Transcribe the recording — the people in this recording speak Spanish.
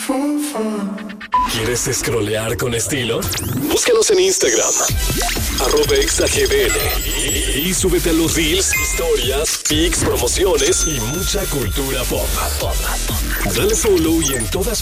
¿Quieres scrollear con estilo? Búscanos en Instagram, @exagdl. Y súbete a los reels, historias, pics, promociones y mucha cultura pop. Dale follow y en todas